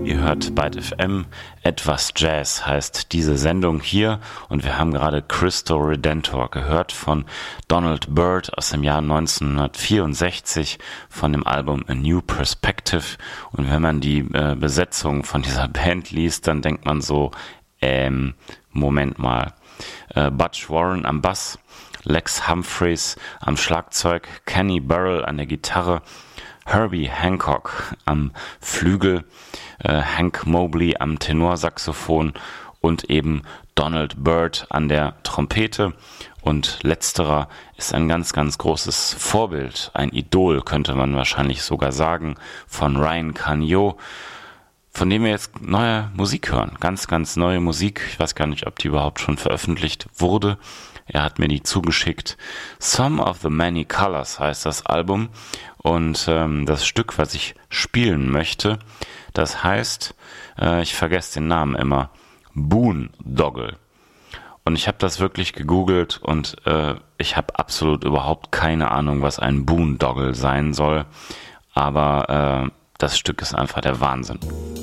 Ihr hört Byte FM, etwas Jazz heißt diese Sendung hier und wir haben gerade Cristo Redentor gehört von Donald Byrd aus dem Jahr 1964 von dem Album A New Perspective. Und wenn man die Besetzung von dieser Band liest, dann denkt man so, Moment mal, Butch Warren am Bass, Lex Humphreys am Schlagzeug, Kenny Burrell an der Gitarre, Herbie Hancock am Flügel, Hank Mobley am Tenorsaxophon und eben Donald Byrd an der Trompete. Und letzterer ist ein ganz, ganz großes Vorbild, ein Idol, könnte man wahrscheinlich sogar sagen, von Ryan Canio, von dem wir jetzt neue Musik hören. Ganz, ganz neue Musik. Ich weiß gar nicht, ob die überhaupt schon veröffentlicht wurde. Er hat mir die zugeschickt. Some of the Many Colors heißt das Album. Und das Stück, was ich spielen möchte, das heißt, ich vergesse den Namen immer, Boondoggle. Und ich habe das wirklich gegoogelt und ich habe absolut überhaupt keine Ahnung, was ein Boondoggle sein soll. Aber das Stück ist einfach der Wahnsinn.